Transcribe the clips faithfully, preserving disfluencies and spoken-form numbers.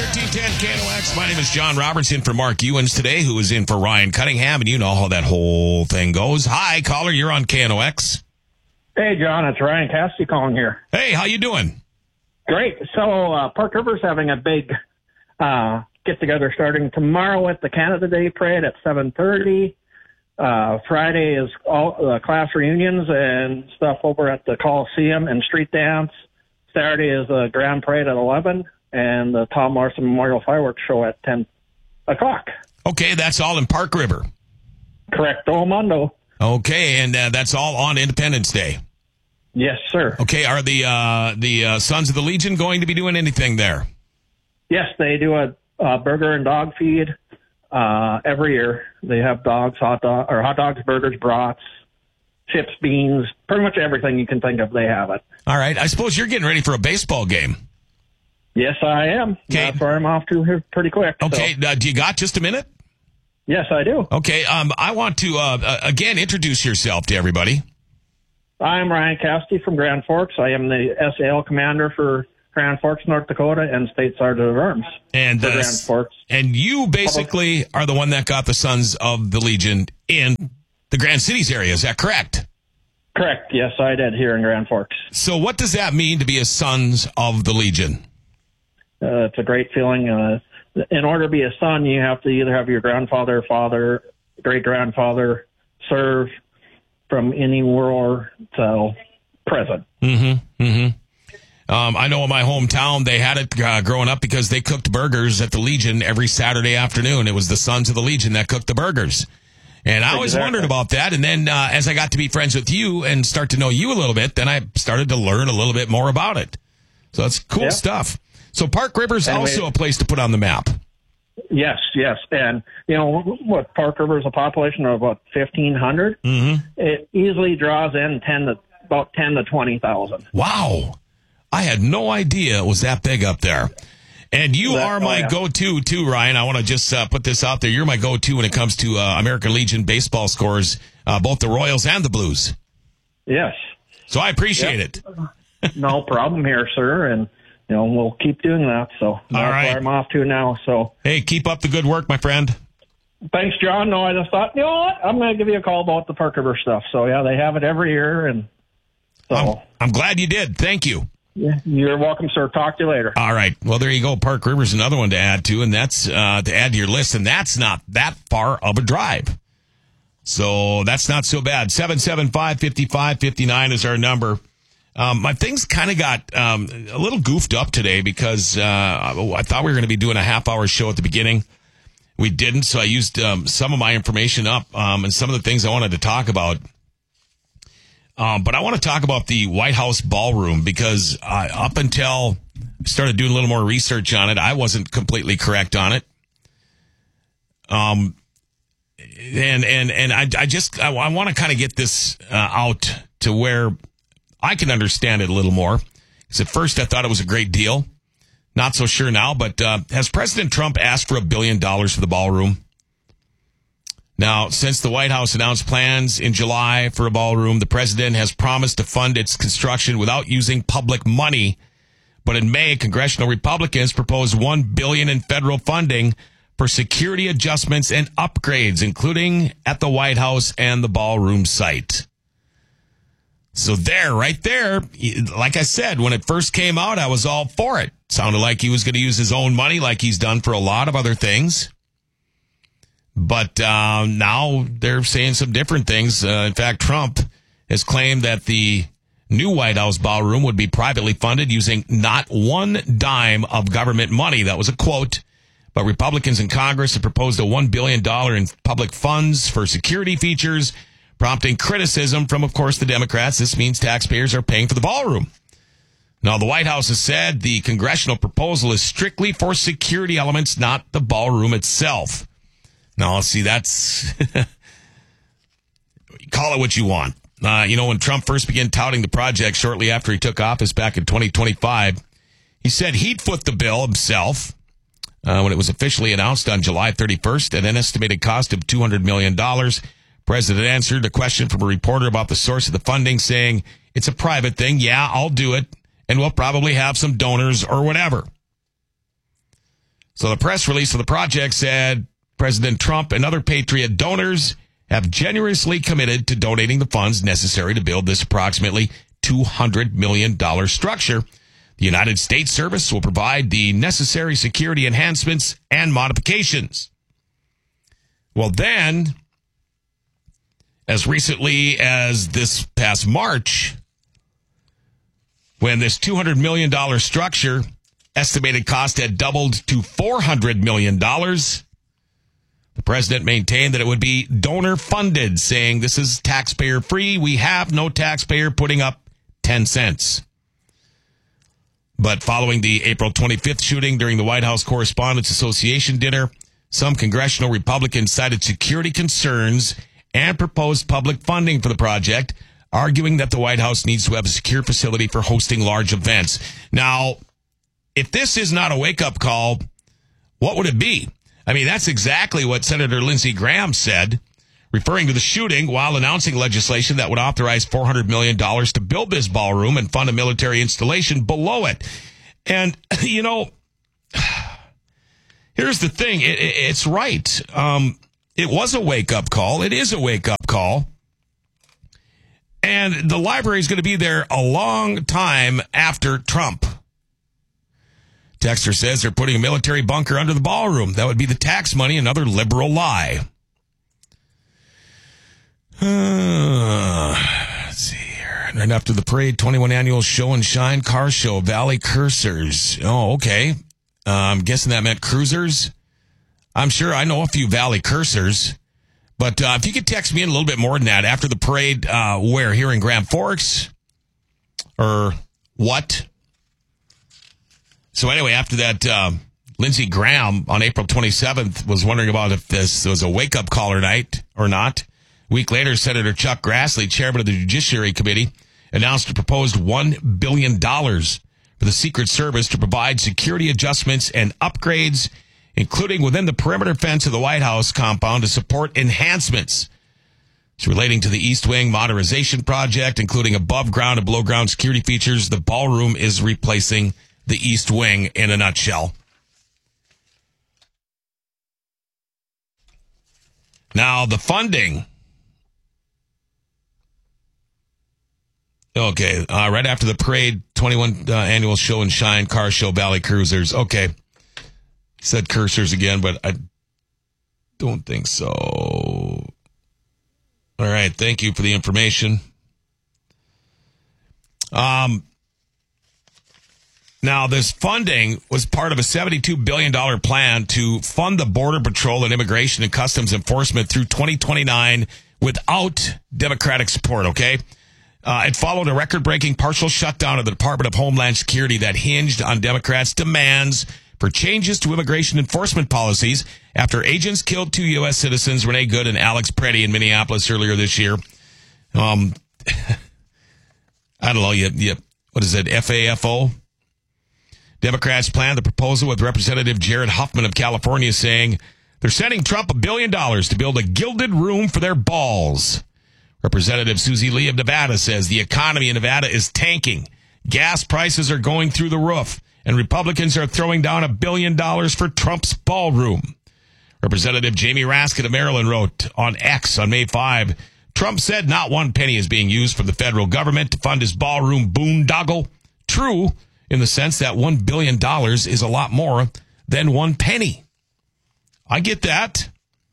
thirteen ten K N O X. My name is John Roberts, in for Mark Ewens today, who is in for Ryan Cunningham, and you know how that whole thing goes. Hi, caller, you're on K N O X. Hey, John, it's Ryan Cassidy calling here. Hey, how you doing? Great. So uh, Park River's having a big uh, get-together starting tomorrow at the Canada Day Parade at seven thirty. Uh, Friday is all uh, class reunions and stuff over at the Coliseum and street dance. Saturday is the Grand Parade at eleven, and the Tom Larson Memorial Fireworks Show at ten o'clock. Okay, that's all in Park River. Correcto mundo. Okay, and uh, that's all on Independence Day. Yes, sir. Okay, are the uh, the uh, Sons of the Legion going to be doing anything there? Yes, they do a, a burger and dog feed uh, every year. They have dogs, hot dog, or hot dogs, burgers, brats, chips, beans, pretty much everything you can think of. They have it. All right, I suppose you're getting ready for a baseball game. Yes, I am. Okay. That's where I'm off to here pretty quick. Okay, So. uh, do you got just a minute? Yes, I do. Okay, um, I want to, uh, uh, again, introduce yourself to everybody. I'm Ryan Cassidy from Grand Forks. I am the S A L commander for Grand Forks, North Dakota, and State Sergeant of Arms And, for uh, Grand Forks. And you basically are the one that got the Sons of the Legion in the Grand Cities area. Is that correct? Correct. Yes, I did here in Grand Forks. So what does that mean to be a Sons of the Legion? Uh, it's a great feeling. Uh, in order to be a son, you have to either have your grandfather, father, great-grandfather serve from any war till present. Mm-hmm. Mm-hmm. Um, I know in my hometown they had it uh, growing up because they cooked burgers at the Legion every Saturday afternoon. It was the Sons of the Legion that cooked the burgers. And I always Exactly. wondered about that. And then uh, as I got to be friends with you and start to know you a little bit, then I started to learn a little bit more about it. So it's cool Yeah. stuff. So Park River's And also we- a place to put on the map. Yes, yes. And, you know, what Park River is a population of about fifteen hundred. Mm-hmm. It easily draws in ten to about ten to twenty thousand. Wow. I had no idea it was that big up there. And you That- are oh, my yeah. go-to, too, Ryan. I want to just uh, put this out there. You're my go-to when it comes to uh, American Legion baseball scores, uh, both the Royals and the Blues. Yes. So I appreciate Yep. it. No problem here, sir. And, you know, we'll keep doing that. So that's right. where I'm off to now. So Hey, keep up the good work, my friend. thanks, John. No, I just thought, you know what? I'm going to give you a call about the Park River stuff. So, yeah, they have it every year. And so I'm, I'm glad you did. Thank you. yeah, you're welcome, sir. Talk to you later. All right. Well, there you go. Park River's another one to add to, and that's uh, to add to your list, and that's not that far of a drive. So that's not so bad. seven seven five, five five five nine is our number. Um, my things kind of got um, a little goofed up today because uh, I thought we were going to be doing a half-hour show at the beginning. We didn't, so I used um, some of my information up um, and some of the things I wanted to talk about. Um, but I want to talk about the White House ballroom because uh, up until I started doing a little more research on it, I wasn't completely correct on it. Um, and and and I, I just I, I want to kind of get this uh, out to where I can understand it a little more. Because at first I thought it was a great deal. Not so sure now, but uh, has President Trump asked for a billion dollars for the ballroom? Now, since the White House announced plans in July for a ballroom, the president has promised to fund its construction without using public money. But in May, congressional Republicans proposed one billion dollars in federal funding for security adjustments and upgrades, including at the White House and the ballroom site. So there, right there, like I said, when it first came out, I was all for it. Sounded like he was going to use his own money like he's done for a lot of other things. But uh, now they're saying some different things. Uh, in fact, Trump has claimed that the new White House ballroom would be privately funded using not one dime of government money. That was a quote. But Republicans in Congress have proposed a one billion dollars in public funds for security features, prompting criticism from, of course, the Democrats. This means taxpayers are paying for the ballroom. Now, the White House has said the congressional proposal is strictly for security elements, not the ballroom itself. Now, see, that's... call it what you want. Uh, you know, when Trump first began touting the project shortly after he took office back in twenty twenty-five, he said he'd foot the bill himself uh, when it was officially announced on July thirty-first at an estimated cost of two hundred million dollars. President answered a question from a reporter about the source of the funding, saying, it's a private thing. Yeah, I'll do it. And we'll probably have some donors or whatever. So the press release of the project said President Trump and other Patriot donors have generously committed to donating the funds necessary to build this approximately two hundred million dollars structure. The United States Service will provide the necessary security enhancements and modifications. Well, then, as recently as this past March, when this two hundred million dollars structure estimated cost had doubled to four hundred million dollars, the president maintained that it would be donor funded, saying this is taxpayer free. We have no taxpayer putting up ten cents. But following the April twenty-fifth shooting during the White House Correspondents Association dinner, some congressional Republicans cited security concerns and proposed public funding for the project, arguing that the White House needs to have a secure facility for hosting large events. Now, if this is not a wake-up call, what would it be? I mean, that's exactly what Senator Lindsey Graham said, referring to the shooting while announcing legislation that would authorize four hundred million dollars to build this ballroom and fund a military installation below it. And, you know, here's the thing. It, it, it's right. Um, it was a wake-up call. It is a wake-up call. And the library is going to be there a long time after Trump. Texter says they're putting a military bunker under the ballroom. That would be the tax money, another liberal lie. Uh, let's see here. Right after the parade, twenty-one annual show and shine car show, Valley Cursors. Oh, okay. Uh, I'm guessing that meant cruisers. I'm sure I know a few Valley Cursors. But uh, if you could text me in a little bit more than that, after the parade, uh, where? Here in Grand Forks? Or what? So anyway, after that, uh, Lindsey Graham on April twenty-seventh was wondering about if this was a wake-up call or night or not. A week later, Senator Chuck Grassley, chairman of the Judiciary Committee, announced a proposed one billion dollars for the Secret Service to provide security adjustments and upgrades, including within the perimeter fence of the White House compound, to support enhancements. It's relating to the East Wing modernization project, including above-ground and below-ground security features. The ballroom is replacing the East Wing in a nutshell. Now, the funding. Okay, uh, right after the parade, twenty-one uh, annual show and shine car show, Valley Cruisers. Okay, said cursors again, but I don't think so. All right, thank you for the information. Um, now, this funding was part of a seventy-two billion dollars plan to fund the Border Patrol and Immigration and Customs Enforcement through twenty twenty-nine without Democratic support, okay? Uh, it followed a record-breaking partial shutdown of the Department of Homeland Security that hinged on Democrats' demands for changes to immigration enforcement policies after agents killed two U S citizens, Renee Good and Alex Preddy, in Minneapolis earlier this year. Um, I don't know, you, you, what is it, F A F O? Democrats planned the proposal with Representative Jared Huffman of California, saying they're sending Trump a billion dollars to build a gilded room for their balls. Representative Susie Lee of Nevada says the economy in Nevada is tanking. Gas prices are going through the roof, and Republicans are throwing down a billion dollars for Trump's ballroom. Representative Jamie Raskin of Maryland wrote on X on May fifth, Trump said not one penny is being used from the federal government to fund his ballroom boondoggle. True, in the sense that one billion dollars is a lot more than one penny. I get that.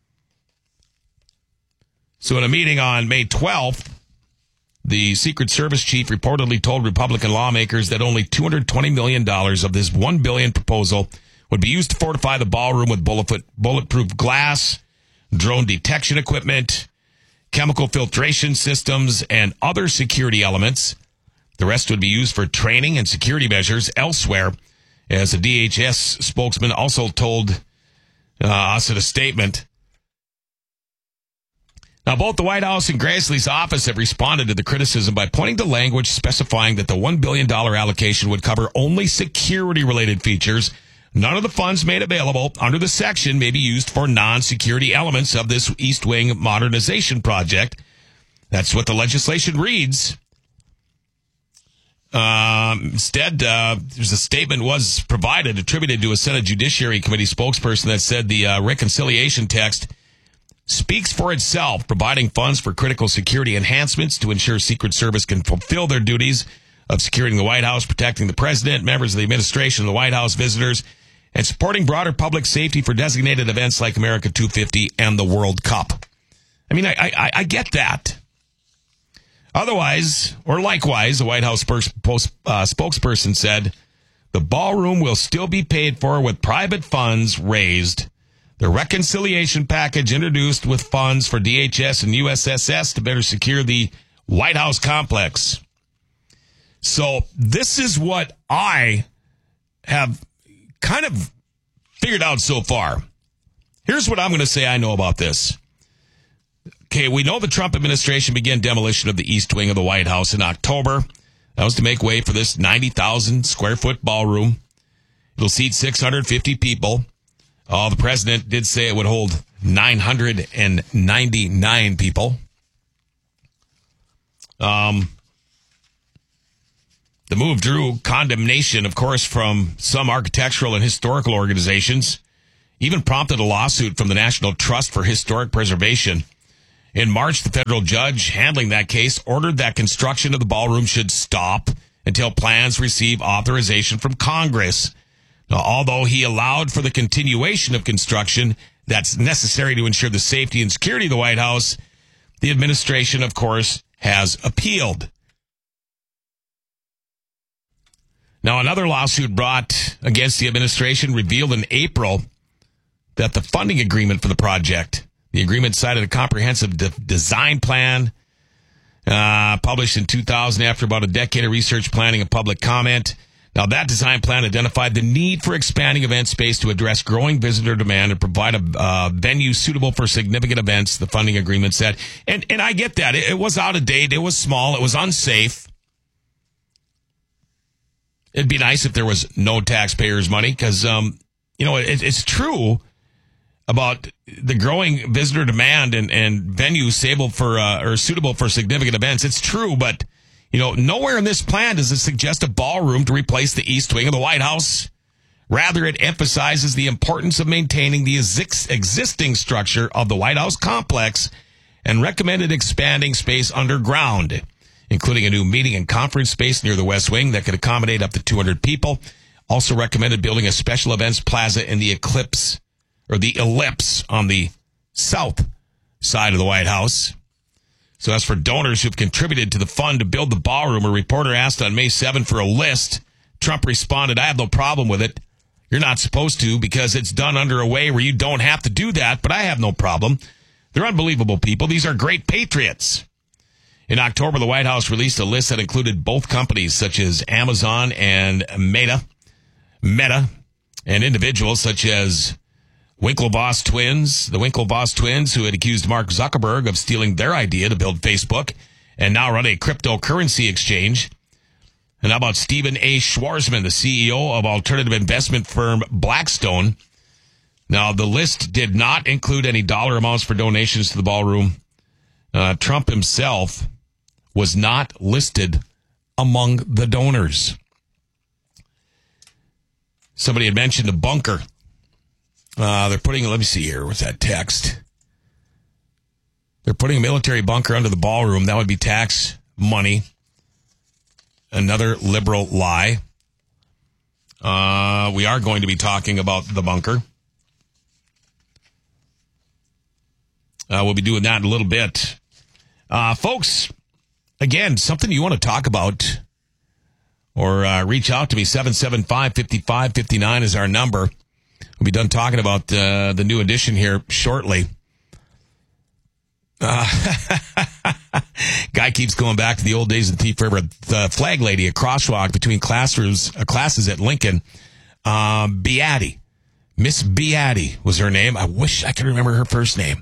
So in a meeting on May twelfth, the Secret Service chief reportedly told Republican lawmakers that only two hundred twenty million dollars of this one billion dollars proposal would be used to fortify the ballroom with bullet, bulletproof glass, drone detection equipment, chemical filtration systems, and other security elements. The rest would be used for training and security measures elsewhere, as a D H S spokesman also told uh, us in a statement. Now, both the White House and Grassley's office have responded to the criticism by pointing to language specifying that the one billion dollars allocation would cover only security-related features. None of the funds made available under the section may be used for non-security elements of this East Wing modernization project. That's what the legislation reads. Um, instead, uh, there's a statement was provided, attributed to a Senate Judiciary Committee spokesperson that said the uh, reconciliation text speaks for itself, providing funds for critical security enhancements to ensure Secret Service can fulfill their duties of securing the White House, protecting the president, members of the administration, the White House, visitors, and supporting broader public safety for designated events like America two fifty and the World Cup. I mean, I, I, I get that. Otherwise, or likewise, the White House post, post, uh, spokesperson said, the ballroom will still be paid for with private funds raised. The reconciliation package introduced with funds for D H S and U S S S to better secure the White House complex. So this is what I have kind of figured out so far. Here's what I'm going to say I know about this. Okay, we know the Trump administration began demolition of the east wing of the White House in October. That was to make way for this ninety thousand square foot ballroom. It'll seat six hundred fifty people. Oh, the president did say it would hold nine hundred ninety-nine people. Um, the move drew condemnation, of course, from some architectural and historical organizations, even prompted a lawsuit from the National Trust for Historic Preservation. In March, the federal judge handling that case ordered that construction of the ballroom should stop until plans receive authorization from Congress. Now, although he allowed for the continuation of construction that's necessary to ensure the safety and security of the White House, the administration, of course, has appealed. Now, another lawsuit brought against the administration revealed in April that the funding agreement for the project, the agreement cited a comprehensive de- design plan uh, published in two thousand after about a decade of research, planning, and public comment. Now, that design plan identified the need for expanding event space to address growing visitor demand and provide a uh, venue suitable for significant events, the funding agreement said. And and I get that. It, it was out of date. It was small. It was unsafe. It'd be nice if there was no taxpayers' money because, um, you know, it, it's true about the growing visitor demand and, and venues suitable for, uh, or suitable for significant events. It's true, but, you know, nowhere in this plan does it suggest a ballroom to replace the east wing of the White House. Rather, it emphasizes the importance of maintaining the ex- existing structure of the White House complex and recommended expanding space underground, including a new meeting and conference space near the West Wing that could accommodate up to two hundred people. Also recommended building a special events plaza in the Eclipse, or the Ellipse, on the south side of the White House. So as for donors who've contributed to the fund to build the ballroom, a reporter asked on May seventh for a list. Trump responded, I have no problem with it. You're not supposed to because it's done under a way where you don't have to do that, but I have no problem. They're unbelievable people. These are great patriots. In October, the White House released a list that included both companies such as Amazon and Meta, Meta, and individuals such as Winklevoss twins, the Winklevoss twins who had accused Mark Zuckerberg of stealing their idea to build Facebook and now run a cryptocurrency exchange. And how about Stephen A. Schwarzman, the C E O of alternative investment firm Blackstone? Now, the list did not include any dollar amounts for donations to the ballroom. Uh, Trump himself was not listed among the donors. Somebody had mentioned a bunker. Uh, they're putting, let me see here, what's that text? They're putting a military bunker under the ballroom. That would be tax money. Another liberal lie. Uh, we are going to be talking about the bunker. Uh, we'll be doing that in a little bit. Uh, folks, again, something you want to talk about or uh, reach out to me, seven seven five, five five five nine is our number. We'll be done talking about uh, the new edition here shortly. Uh, guy keeps going back to the old days of the Thief River. The flag lady, a crosswalk between classrooms, uh, classes at Lincoln. Um, Beatty. Miss Beatty was her name. I wish I could remember her first name.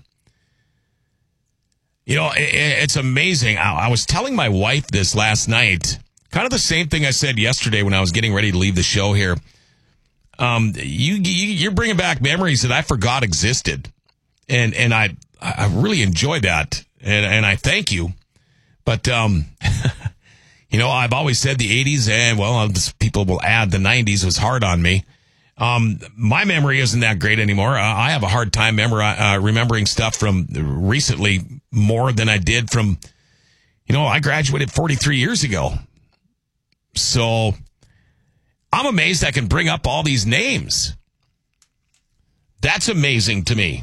You know, it, it's amazing. I, I was telling my wife this last night. Kind of the same thing I said yesterday when I was getting ready to leave the show here. Um, you, you, you're bringing back memories that I forgot existed. And, and I, I really enjoy that. And, and I thank you. But, um, You know, I've always said the eighties, and, well, people will add the nineties was hard on me. Um, my memory isn't that great anymore. Uh, I have a hard time memor- uh, remembering stuff from recently more than I did from, you know, I graduated forty-three years ago. So I'm amazed I can bring up all these names. That's amazing to me.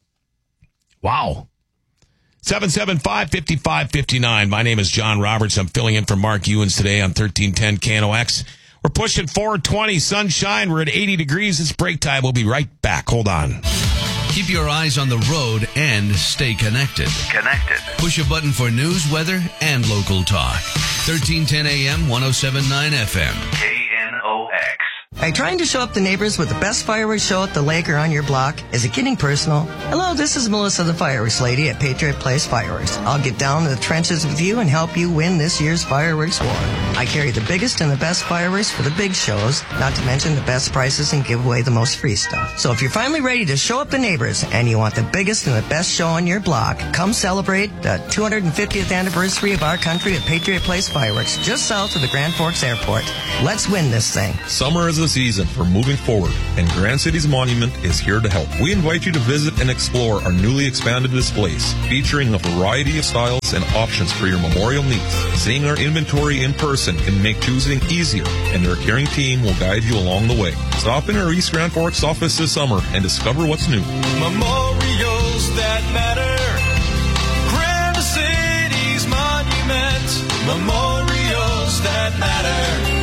Wow. seven seven five, five five five nine. My name is John Roberts. I'm filling in for Mark Ewens today on thirteen ten K N O X. We're pushing four twenty, sunshine. We're at eighty degrees. It's break time. We'll be right back. Hold on. Keep your eyes on the road and stay connected. Connected. Push a button for news, weather, and local talk. thirteen ten A M, one oh seven point nine F M. K N O X. Are you trying to show up the neighbors with the best fireworks show at the lake or on your block? Is it getting personal? Hello, this is Melissa, the fireworks lady at Patriot Place Fireworks. I'll get down to the trenches with you and help you win this year's fireworks war. I carry the biggest and the best fireworks for the big shows, not to mention the best prices and give away the most free stuff. So if you're finally ready to show up the neighbors and you want the biggest and the best show on your block, come celebrate the two hundred fiftieth anniversary of our country at Patriot Place Fireworks, just south of the Grand Forks Airport. Let's win this thing. Summer is the season for moving forward, and Grand Cities Monument is here to help. We invite you to visit and explore our newly expanded displays, featuring a variety of styles and options for your memorial needs. Seeing our inventory in person can make choosing easier, and our caring team will guide you along the way. Stop in our East Grand Forks office this summer and discover what's new. Memorials that matter. Grand Cities Monument. Memorials that matter.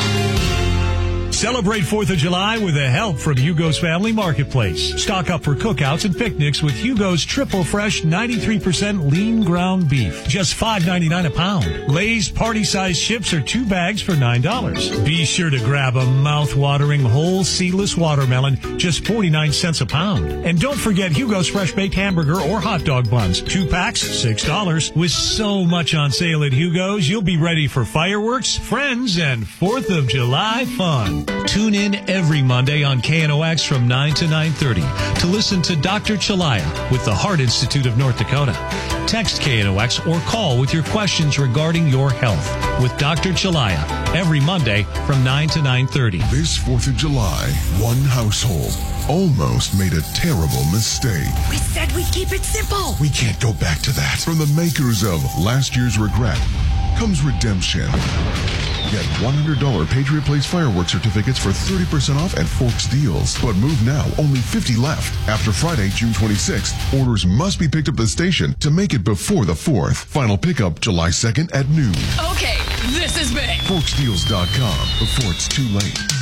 Celebrate fourth of July with the help from Hugo's Family Marketplace. Stock up for cookouts and picnics with Hugo's Triple Fresh ninety-three percent lean ground beef. Just five ninety-nine a pound. Lay's party-sized chips are two bags for nine dollars. Be sure to grab a mouth-watering whole seedless watermelon, just forty-nine cents a pound. And don't forget Hugo's Fresh-Baked Hamburger or hot dog buns. Two packs, six dollars. With so much on sale at Hugo's, you'll be ready for fireworks, friends, and fourth of July fun. Tune in every Monday on K N O X from nine to nine thirty to listen to Doctor Chalaya with the Heart Institute of North Dakota. Text K N O X or call with your questions regarding your health with Doctor Chalaya every Monday from nine to nine thirty. This fourth of July, one household almost made a terrible mistake. We said we'd keep it simple. We can't go back to that. From the makers of Last Year's Regret comes redemption. Get one hundred dollars Patriot Place fireworks certificates for thirty percent off at Forks Deals. But move now, only fifty left. After Friday, June twenty-sixth, orders must be picked up at the station to make it before the fourth. Final pickup July second at noon. Okay, this is big. Forks Deals dot com before it's too late.